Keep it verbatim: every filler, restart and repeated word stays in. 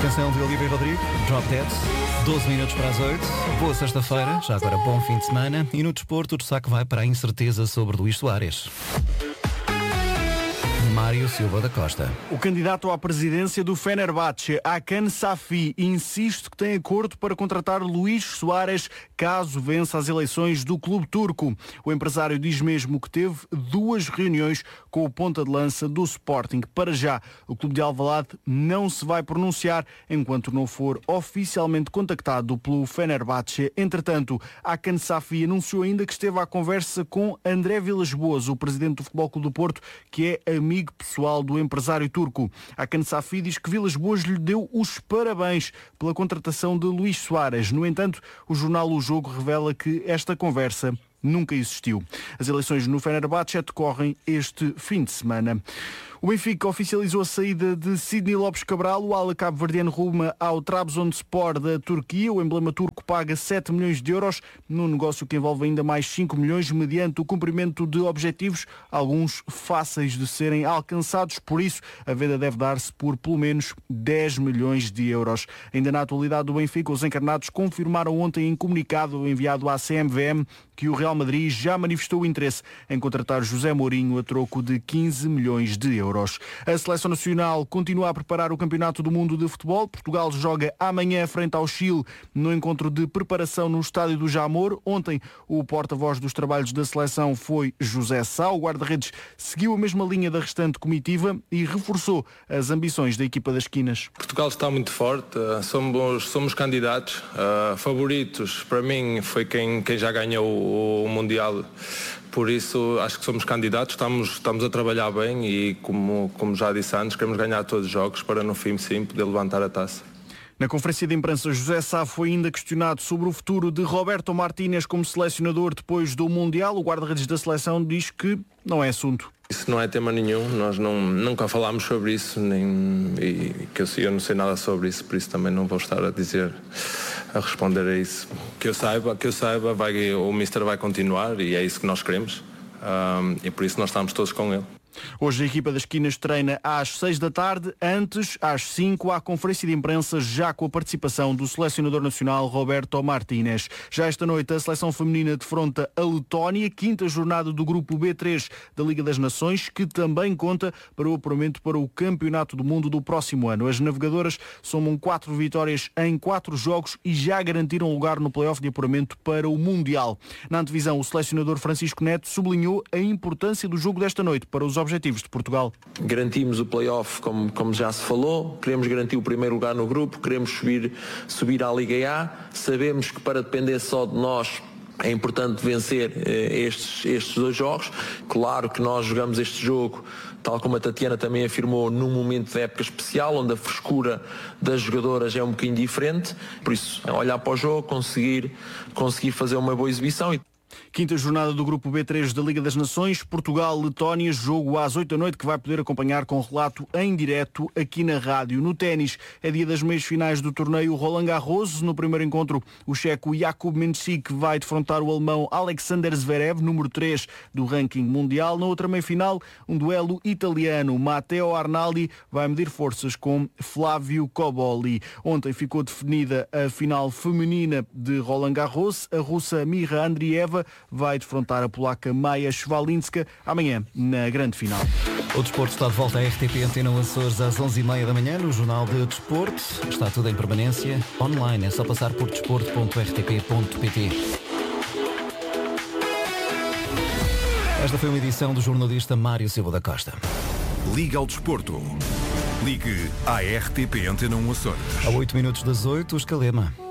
Canção de Olivia Rodrigo, Drop Dead, doze minutos para as oito. Boa sexta-feira, já agora bom fim de semana. E no desporto o destaque vai para a incerteza sobre Luís Soares. Mário Silva da Costa. O candidato à presidência do Fenerbahçe, Hakan Safi, insiste que tem acordo para contratar Luís Soares caso vença as eleições do clube turco. O empresário diz mesmo que teve duas reuniões com o ponta de lança do Sporting. Para já, o clube de Alvalade não se vai pronunciar enquanto não for oficialmente contactado pelo Fenerbahçe. Entretanto, Hakan Safi anunciou ainda que esteve à conversa com André Vilas-Boas, o presidente do Futebol Clube do Porto, que é amigo pessoal do empresário turco. Hakan Safi diz que Vilas-Boas lhe deu os parabéns pela contratação de Luís Soares. No entanto, o jornal O Jogo revela que esta conversa nunca existiu. As eleições no Fenerbahçe decorrem este fim de semana. O Benfica oficializou a saída de Sidney Lopes Cabral. O ala cabo-verdiano ruma ao Trabzonspor da Turquia. O emblema turco paga sete milhões de euros num negócio que envolve ainda mais cinco milhões mediante o cumprimento de objetivos, alguns fáceis de serem alcançados. Por isso, a venda deve dar-se por pelo menos dez milhões de euros. Ainda na atualidade do Benfica, os encarnados confirmaram ontem em comunicado enviado à C M V M que o Real Madrid já manifestou o interesse em contratar José Mourinho a troco de quinze milhões de euros. A Seleção Nacional continua a preparar o Campeonato do Mundo de Futebol. Portugal joga amanhã frente ao Chile no encontro de preparação no Estádio do Jamor. Ontem, o porta-voz dos trabalhos da seleção foi José Sá. O guarda-redes seguiu a mesma linha da restante comitiva e reforçou as ambições da equipa das Quinas. Portugal está muito forte, somos, somos candidatos, uh, favoritos. Para mim foi quem, quem já ganhou o Mundial. Por isso, acho que somos candidatos, estamos, estamos a trabalhar bem e, como, como já disse antes, queremos ganhar todos os jogos para, no fim, sim, poder levantar a taça. Na conferência de imprensa, José Sá foi ainda questionado sobre o futuro de Roberto Martínez como selecionador depois do Mundial. O guarda-redes da seleção diz que não é assunto. Isso não é tema nenhum, nós não, nunca falámos sobre isso, nem, e que eu, eu não sei nada sobre isso, por isso também não vou estar a dizer, a responder a isso. Que eu saiba, que eu saiba vai, o Mister vai continuar e é isso que nós queremos, um, e por isso nós estamos todos com ele. Hoje a equipa das Quinas treina às seis da tarde, antes, às cinco, há conferência de imprensa já com a participação do selecionador nacional Roberto Martínez. Já esta noite a seleção feminina defronta a Letónia, quinta jornada do grupo B três da Liga das Nações, que também conta para o apuramento para o Campeonato do Mundo do próximo ano. As navegadoras somam quatro vitórias em quatro jogos e já garantiram lugar no play-off de apuramento para o Mundial. Na antevisão, o selecionador Francisco Neto sublinhou a importância do jogo desta noite para os objetivos de Portugal. Garantimos o play-off, como, como já se falou, queremos garantir o primeiro lugar no grupo, queremos subir, subir à Liga A, sabemos que para depender só de nós é importante vencer eh, estes, estes dois jogos. Claro que nós jogamos este jogo, tal como a Tatiana também afirmou, num momento de época especial, onde a frescura das jogadoras é um bocadinho diferente, por isso é olhar para o jogo, conseguir, conseguir fazer uma boa exibição. Quinta jornada do grupo B três da Liga das Nações, Portugal-Letónia, jogo às oito da noite que vai poder acompanhar com relato em direto aqui na rádio. No ténis, é dia das meias finais do torneio Roland Garros. No primeiro encontro, o checo Jakub Mensik vai defrontar o alemão Alexander Zverev, número três do ranking mundial. Na outra meia-final, um duelo italiano. Matteo Arnaldi vai medir forças com Flávio Cobolli. Ontem ficou definida a final feminina de Roland Garros. A russa Mira Andrieva vai defrontar a polaca Maja Swalinska amanhã na grande final. O desporto está de volta à R T P Antena Açores às onze e meia da manhã no Jornal de Desporto. Está tudo em permanência online, é só passar por desporto ponto r t p ponto p t. Esta foi uma edição do jornalista Mário Silva da Costa. Liga ao desporto. Ligue à R T P Antena Açores. A oito minutos das oito, o Escalema.